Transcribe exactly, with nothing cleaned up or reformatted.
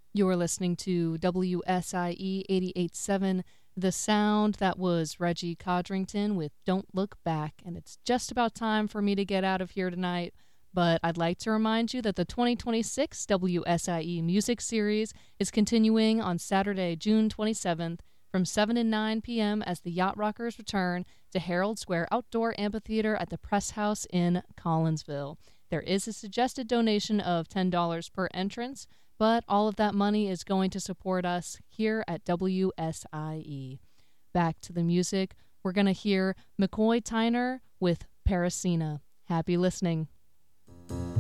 You're listening to W S I E eighty-eight point seven, The Sound. That was Reggie Codrington with Don't Look Back. And it's just about time for me to get out of here tonight. But I'd like to remind you that the twenty twenty-six W S I E Music Series is continuing on Saturday, June twenty-seventh from seven to nine p.m. as the Yacht Rockers return to Herald Square Outdoor Amphitheater at the Press House in Collinsville. There is a suggested donation of ten dollars per entrance, but all of that money is going to support us here at W S I E. Back to the music, we're going to hear McCoy Tyner with Parasina. Happy listening.